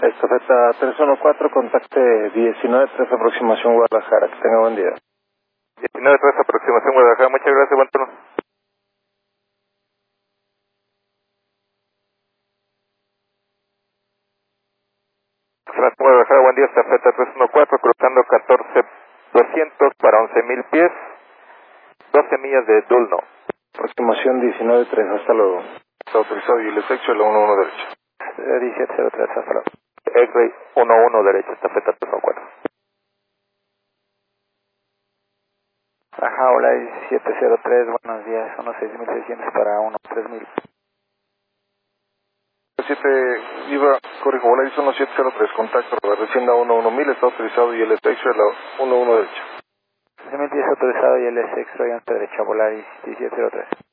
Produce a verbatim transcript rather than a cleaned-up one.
Estafeta tres uno cuatro, contacte diecinueve tres, aproximación Guadalajara. Que tenga buen día. diecinueve tres, aproximación Guadalajara. Muchas gracias, buen turno. Guadalajara, buen día, estafeta tres uno cuatro, cruzando catorce doscientos para once mil pies, doce millas de Dulno. Aproximación diecinueve tres, hasta luego. Está autorizado y el sexo el uno uno derecho. diecisiete cero tres, hasta luego. X-Ray uno uno derecho, estafeta tres uno cuatro. Ajá, hola, diecisiete cero tres, buenos días, uno seis mil seiscientos para uno tres mil. siete, Iba, corrijo, hola, uno siete cero tres, contacto, recién a uno uno mil, está autorizado y el sexo el uno uno derecho. seis mil diez autorizado y el X-Ray once derecho, Volaris diecisiete cero tres.